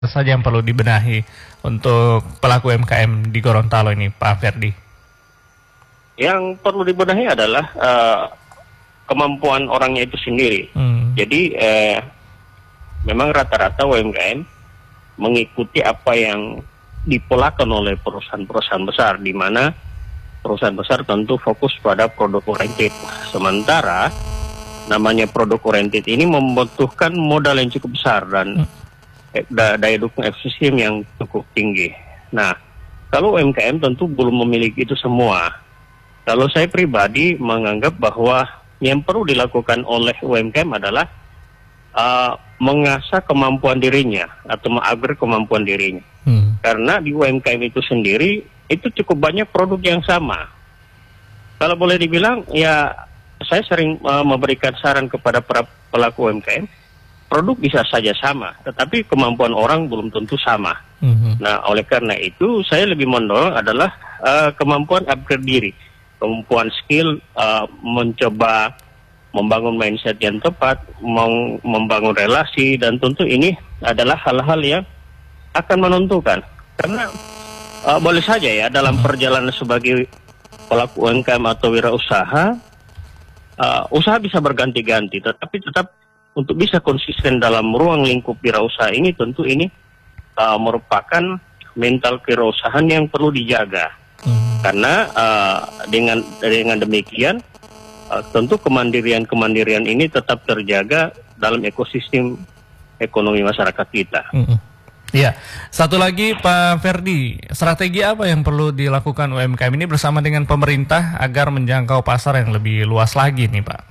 saja yang perlu dibenahi untuk pelaku UMKM di Gorontalo ini, Pak Ferdi? Yang perlu dibenahi adalah kemampuan orangnya itu sendiri. Jadi memang rata-rata UMKM mengikuti apa yang dipolakan oleh perusahaan-perusahaan besar, di mana perusahaan besar tentu fokus pada produk oriented. Sementara namanya produk oriented ini membutuhkan modal yang cukup besar dan daya dukung ekosistem yang cukup tinggi. Nah, kalau UMKM tentu belum memiliki itu semua. Kalau saya pribadi menganggap bahwa yang perlu dilakukan oleh UMKM adalah mengasah kemampuan dirinya atau mengupgrade kemampuan dirinya. Karena di UMKM itu sendiri itu cukup banyak produk yang sama. Kalau boleh dibilang, ya saya sering memberikan saran kepada para pelaku UMKM, produk bisa saja sama, tetapi kemampuan orang belum tentu sama. Nah, oleh karena itu saya lebih mendorong adalah kemampuan upgrade diri, kemampuan skill, mencoba membangun mindset yang tepat, membangun relasi, dan tentu ini adalah hal-hal yang akan menentukan. Karena boleh saja ya dalam perjalanan sebagai pelaku UMKM atau wirausaha, usaha bisa berganti-ganti, tetapi tetap untuk bisa konsisten dalam ruang lingkup wirausaha ini, tentu ini merupakan mental kewirausahaan yang perlu dijaga. Karena dengan demikian tentu kemandirian ini tetap terjaga dalam ekosistem ekonomi masyarakat kita. Ya, satu lagi Pak Ferdi, strategi apa yang perlu dilakukan UMKM ini bersama dengan pemerintah agar menjangkau pasar yang lebih luas lagi nih, Pak?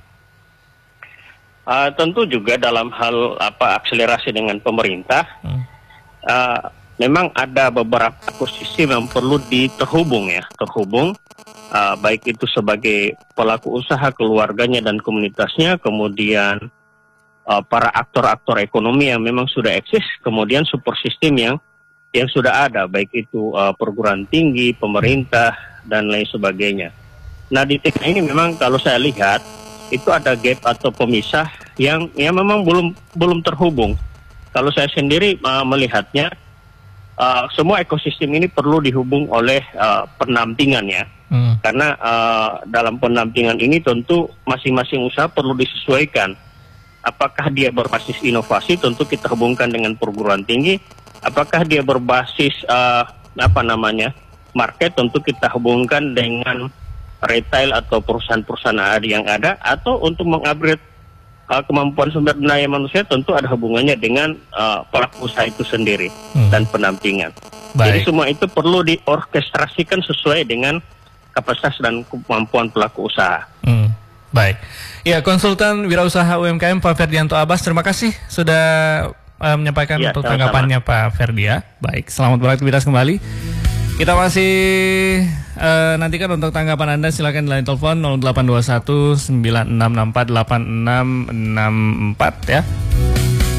Tentu juga dalam hal akselerasi dengan pemerintah, memang ada beberapa ekosistem yang perlu terhubung, baik itu sebagai pelaku usaha, keluarganya dan komunitasnya, kemudian para aktor-aktor ekonomi yang memang sudah eksis, kemudian support system yang sudah ada, baik itu perguruan tinggi, pemerintah dan lain sebagainya. Nah, di tengah ini memang kalau saya lihat itu ada gap atau pemisah yang memang belum terhubung. Kalau saya sendiri melihatnya, semua ekosistem ini perlu dihubung oleh pendampingan ya. Karena dalam pendampingan ini tentu masing-masing usaha perlu disesuaikan. Apakah dia berbasis inovasi, tentu kita hubungkan dengan perguruan tinggi. Apakah dia berbasis market, tentu kita hubungkan dengan retail atau perusahaan-perusahaan yang ada, atau untuk mengupgrade kemampuan sumber daya manusia, tentu ada hubungannya dengan pelaku usaha itu sendiri dan pendampingan. Jadi semua itu perlu diorkestrasikan sesuai dengan kapasitas dan kemampuan pelaku usaha. Baik. Ya, konsultan wirausaha UMKM Pak Ferdianto Abbas, terima kasih sudah menyampaikan untuk tanggapannya Pak Ferdi ya. Baik, selamat beraktivitas kembali. Kita masih nantikan untuk tanggapan Anda, silakan di line telepon 0821 9664 8664 ya.